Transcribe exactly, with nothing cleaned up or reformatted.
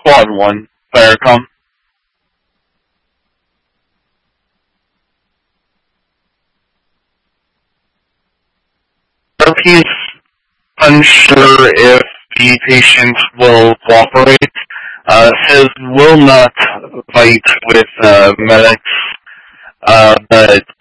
Squad one, Firecom. He's unsure if the patient will cooperate. Uh, says will not fight with uh, medics, uh, but